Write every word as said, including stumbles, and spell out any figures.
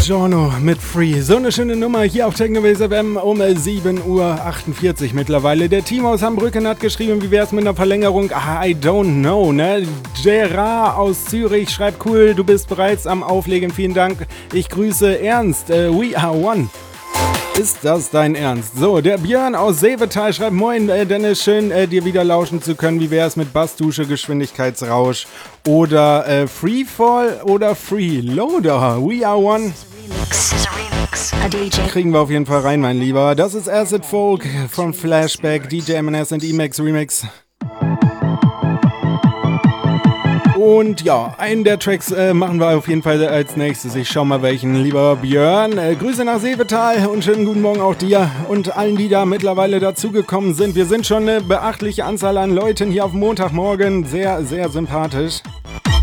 Giorno mit Free. So eine schöne Nummer hier auf Technobase F M um sieben Uhr achtundvierzig mittlerweile. Der Team aus Hambrücken hat geschrieben, wie wär's mit einer Verlängerung? Ah, I don't know, ne? Gerard aus Zürich schreibt, cool, du bist bereits am Auflegen, vielen Dank. Ich grüße Ernst, äh, we are one. Ist das dein Ernst? So, der Björn aus Seevetal schreibt, moin äh, Dennis, schön äh, dir wieder lauschen zu können. Wie wär's mit Bassdusche, Geschwindigkeitsrausch oder äh, Freefall oder Freeloader? We are one. Kriegen wir auf jeden Fall rein, mein Lieber. Das ist Acid Folk von Flashback, D J M N S und E-Max Remix. Und ja, einen der Tracks äh, machen wir auf jeden Fall als nächstes. Ich schau mal welchen, lieber Björn. Äh, Grüße nach Seevetal und schönen guten Morgen auch dir und allen, die da mittlerweile dazugekommen sind. Wir sind schon eine beachtliche Anzahl an Leuten hier auf Montagmorgen. Sehr, sehr sympathisch.